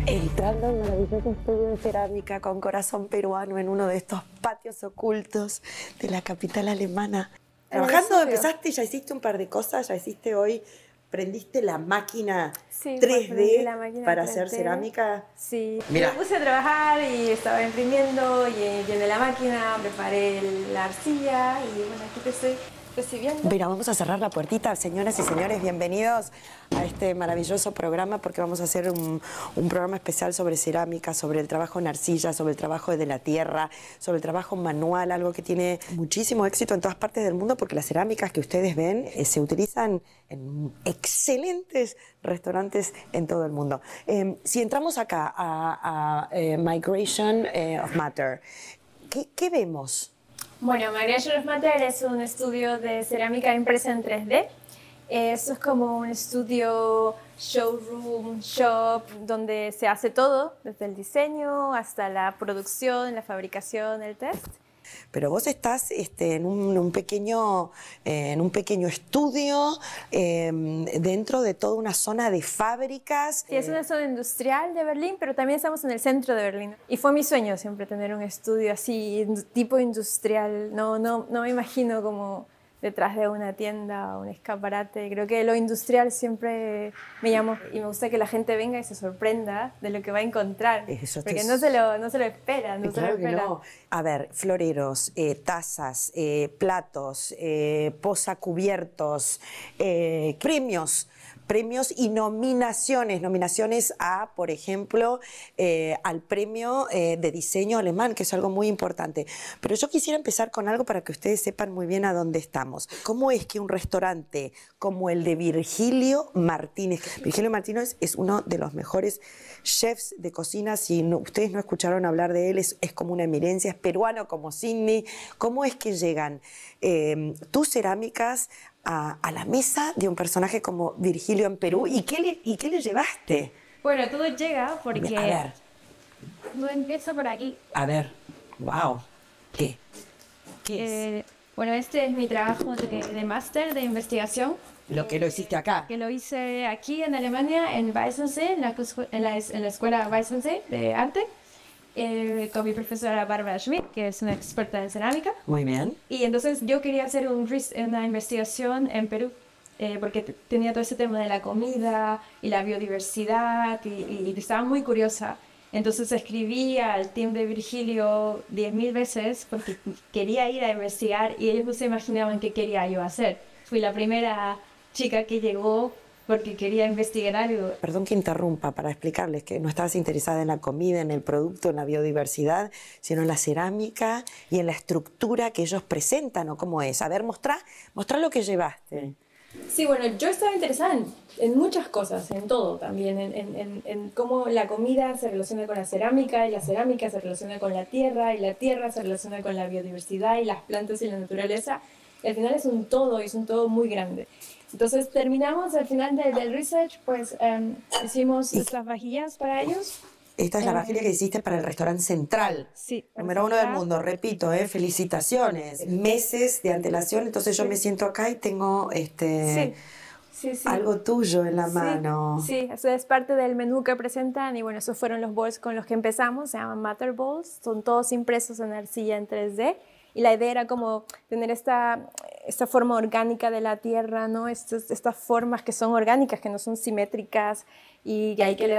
Entrando al maravilloso estudio de cerámica con corazón peruano en uno de estos patios ocultos de la capital alemana. Trabajando, empezaste, ya hiciste un par de cosas, ya hiciste hoy, prendiste la máquina 3D la máquina para 3D. hacer cerámica. Sí, Mira. me puse a trabajar y estaba imprimiendo y llené la máquina, preparé la arcilla y bueno, aquí te estoy recibiendo. Mira, vamos a cerrar la puertita. Señoras y señores, bienvenidos a este maravilloso programa porque vamos a hacer un programa especial sobre cerámica, sobre el trabajo en arcilla, sobre el trabajo de la tierra, sobre el trabajo manual, algo que tiene muchísimo éxito en todas partes del mundo porque las cerámicas que ustedes ven se utilizan en excelentes restaurantes en todo el mundo. Si entramos acá a Migration of Matter, ¿qué vemos? Bueno, Migration of Matter es un estudio de cerámica impresa en 3D. Esto es como un estudio, showroom, shop, donde se hace todo, desde el diseño hasta la producción, la fabricación, el test. Pero vos estás en un pequeño estudio dentro de toda una zona de fábricas. Sí, es una zona industrial de Berlín, pero también estamos en el centro de Berlín. Y fue mi sueño siempre tener un estudio así, tipo industrial. No me imagino como detrás de una tienda o un escaparate. Creo que lo industrial siempre me llamó y me gusta que la gente venga y se sorprenda de lo que va a encontrar. Porque no se lo espera, no se lo espera. No. A ver, floreros, tazas, platos, posacubiertos, premios y nominaciones a, por ejemplo, al premio de diseño alemán, que es algo muy importante. Pero yo quisiera empezar con algo para que ustedes sepan muy bien a dónde estamos. ¿Cómo es que un restaurante como el de Virgilio Martínez es uno de los mejores chefs de cocina? Si ustedes no escucharon hablar de él, es como una eminencia, es peruano como Sidney. ¿Cómo es que llegan tus cerámicas a la mesa de un personaje como Virgilio en Perú? ¿Y qué le llevaste? Bueno, todo llega porque... A ver. No empiezo por aquí. A ver. Wow. ¿Qué es? Bueno, este es mi trabajo de máster de investigación. Lo hiciste acá. Que lo hice aquí en Alemania, en Weissensee, en la escuela Weissensee de arte, con mi profesora Bárbara Schmidt, que es una experta en cerámica. Muy bien. Y entonces yo quería hacer una investigación en Perú, porque tenía todo ese tema de la comida y la biodiversidad y estaba muy curiosa. Entonces escribí al team de Virgilio 10.000 veces porque quería ir a investigar y ellos no se imaginaban qué quería yo hacer. Fui la primera chica que llegó porque quería investigar algo. Perdón que interrumpa para explicarles que no estabas interesada en la comida, en el producto, en la biodiversidad, sino en la cerámica y en la estructura que ellos presentan, ¿o cómo es? A ver, mostrá lo que llevaste. Sí, bueno, yo estaba interesada en muchas cosas, en todo también, en cómo la comida se relaciona con la cerámica y la cerámica se relaciona con la tierra y la tierra se relaciona con la biodiversidad y las plantas y la naturaleza. Y al final es un todo y es un todo muy grande. Entonces terminamos al final del research, pues hicimos estas vajillas para ellos. Esta es la vajilla que hiciste para el restaurante Central. Sí. Número 1 del mundo, repito, felicitaciones. Meses de antelación, entonces yo me siento acá y tengo algo tuyo en la mano. Sí, eso es parte del menú que presentan y bueno, esos fueron los bowls con los que empezamos, se llaman Matter Bowls, son todos impresos en arcilla en 3D. Y la idea era como tener esta forma orgánica de la tierra, ¿no? Estas formas que son orgánicas, que no son simétricas y que hay que